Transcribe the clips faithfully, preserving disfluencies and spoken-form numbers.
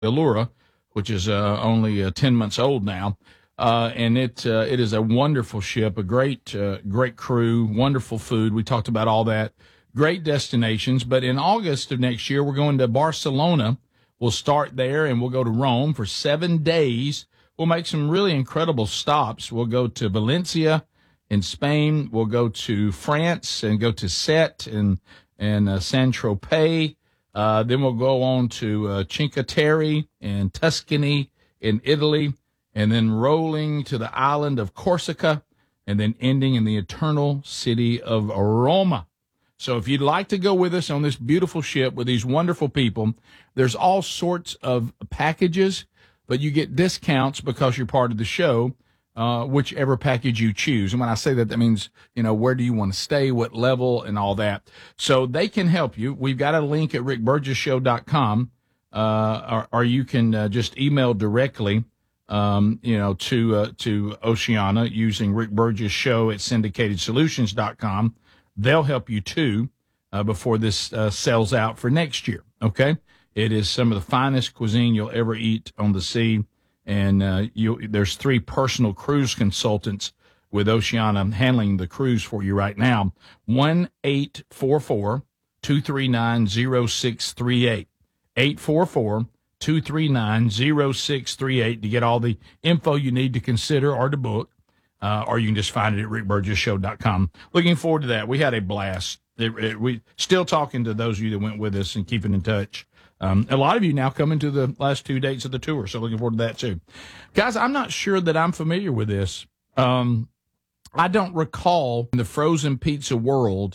Allura, which is uh, only uh, ten months old now. Uh, and it uh, it is a wonderful ship, a great uh, great crew, wonderful food. We talked about all that, great destinations. But in August of next year, we're going to Barcelona. We'll start there, and we'll go to Rome for seven days. We'll make some really incredible stops. We'll go to Valencia in Spain. We'll go to France and go to Sète and and uh, Saint-Tropez. Uh, then we'll go on to uh, Cinque Terre and Tuscany in Italy, and then rolling to the island of Corsica, and then ending in the eternal city of Roma. So if you'd like to go with us on this beautiful ship with these wonderful people, there's all sorts of packages, but you get discounts because you're part of the show, uh, whichever package you choose. And when I say that, that means, you know, where do you want to stay, what level, and all that. So they can help you. We've got a link at rick burgess show dot com, uh, or, or you can uh, just email directly, um, you know, to uh, to Oceana using Rick Burgess Show at syndicated solutions dot com. They'll help you, too, uh, before this uh, sells out for next year, okay? It is some of the finest cuisine you'll ever eat on the sea. And uh, you, there's three personal cruise consultants with Oceana handling the cruise for you right now. one eight four four, two three nine, zero six three eight. eight four four, two three nine, zero six three eight to get all the info you need to consider or to book. Uh, or you can just find it at rick burgess show dot com. Looking forward to that. We had a blast. It, it, we still talking to those of you that went with us and keeping in touch. Um, a lot of you now coming to the last two dates of the tour, so looking forward to that too. Guys, I'm not sure that I'm familiar with this. Um, I don't recall in the frozen pizza world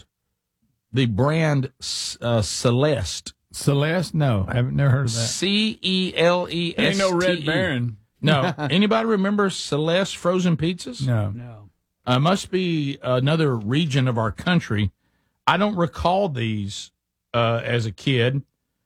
the brand uh, Celeste. Celeste? No, I haven't never heard of that. C E L E S T E. Ain't no Red Baron. No. Anybody remember Celeste frozen pizzas? No. No. Uh, must be another region of our country. I don't recall these uh, as a kid.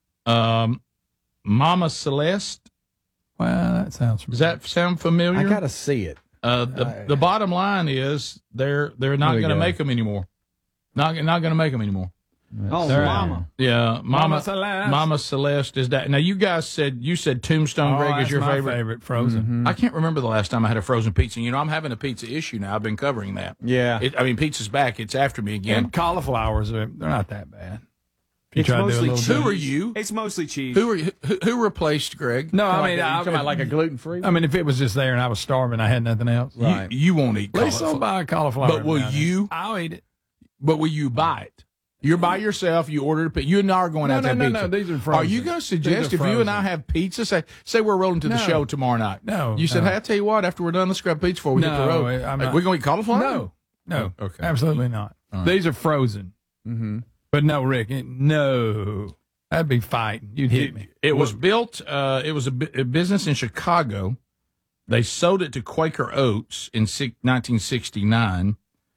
Um, Mama Celeste. Well, that sounds familiar. Does that sound familiar? I gotta see it. Uh, the I- the bottom line is they're they're not There we going to go. make them anymore. Not not going to make them anymore. Oh, There- mama. Yeah, Mama Mama Celeste. Mama Celeste is that. Now you guys said you said Tombstone Oh, Greg that's is your my favorite. favorite frozen. Mm-hmm. I can't remember the last time I had a frozen pizza. You know, I'm having a pizza issue now. I've been covering that. Yeah. It, I mean, pizza's back. It's after me again. And cauliflowers, are, they're not that bad. If you It's try to do a mostly little cheese. Who bit. are you? It's mostly cheese. Who are you, who, who replaced Greg? No, I Like mean, a, you I, talking about like a gluten free? I mean, if it was just there and I was starving, I had nothing else. You, Right. you won't eat Please cauliflower. don't buy a cauliflower. But will now. you? I'll eat it. But will you buy it? You're by yourself. You ordered a pizza. You and I are going No, out to no, have no, pizza. no, these are frozen. Are you going to suggest These if are you and I frozen. have pizza, say say we're rolling to the No. show tomorrow night? No, You said, no. hey, I tell you what, after we're done, let's grab pizza before we hit the No, road. I'm Like, not- we're going to eat cauliflower? No, no, Oh, okay. absolutely not. All right. These are frozen. Mm-hmm. But no, Rick, it- no. That'd be fighting. You'd hit It, me. it was built, uh, it was a, bu- a business in Chicago. They sold it to Quaker Oats in si- nineteen sixty-nine.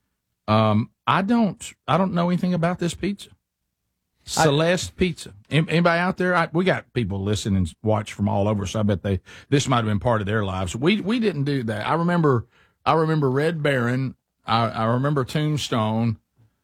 Um, I don't, I don't know anything about this pizza. Celeste Pizza. An- Anybody out there? I, we got people listen and watch from all over, so I bet they this might have been part of their lives. We we didn't do that. I remember, I remember Red Baron. I, I remember Tombstone,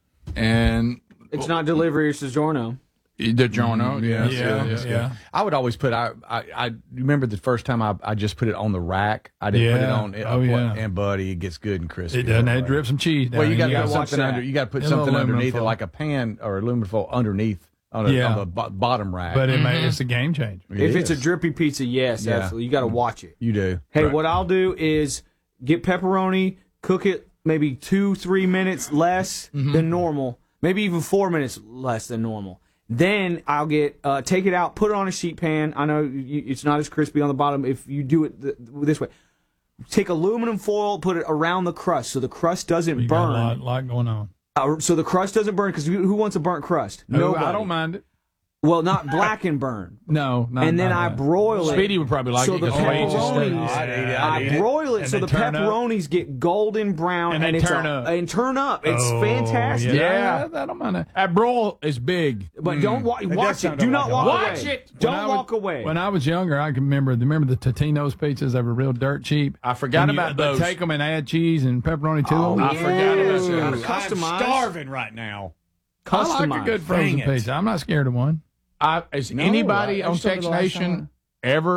and It's not delivery, it's DiGiorno. the Giorno. Yes, yeah, yes, yeah. yes. I would always put. I, I I remember the first time I, I just put it on the rack. I didn't put it Yeah. on. It, Oh, yeah. And buddy, it gets good and crispy. It doesn't. that They way. drip some cheese down. Well, you got in. to gotta put watch something that. under. You got to put In a little something aluminum underneath it, foil. like a pan or aluminum foil underneath on, a, Yeah. on the bo- bottom rack. But it may, it's a game changer. It If it's a is. drippy pizza, yes, Yeah. absolutely. You got to watch it. you do. Hey, Right. what I'll do is get pepperoni, cook it maybe two, three minutes less than normal, maybe even four minutes less than normal. Then I'll get uh, take it out, put it on a sheet pan. I know you, it's not as crispy on the bottom if you do it th- this way. Take aluminum foil, put it around the crust so the crust doesn't You got a lot, burn. lot going on. Uh, so the crust doesn't burn because who wants a burnt crust? No, Nobody. I don't mind it. Well, not black and burn. No, not, and then not I that. broil it. Speedy would probably like so it the because Wade's is steak. pepperonis, I'd eat it, I'd eat I it. broil it And so they the turn up. pepperonis get golden brown And they it's turn a- up. and turn up. It's Oh, fantastic. Yeah, I don't mind it. That broil is big. But don't wa- does watch it. sound Do like not a walk lot. away. Watch it. Don't When I walk was- away. When I was younger, I can remember. Remember the Totino's pizzas? They were real dirt cheap. I forgot And you- about they those. Take them and add cheese and pepperoni to Oh, them. I forgot about yeah. that. Customize. right now. I Customize. like a good frozen Dang it. pizza. I'm not scared of one. I, is No, anybody I- I on just told you Text the last Nation time. ever